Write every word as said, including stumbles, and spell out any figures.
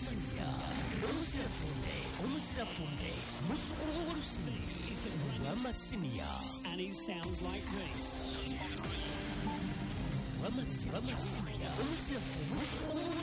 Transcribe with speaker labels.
Speaker 1: Wamasinya, Omusirafumbe, Omusirafumbe, Musukulu Olusinzi, Wamasinya.
Speaker 2: And he sounds like this.
Speaker 1: Wamasinya, Omusirafumbe, Musukulu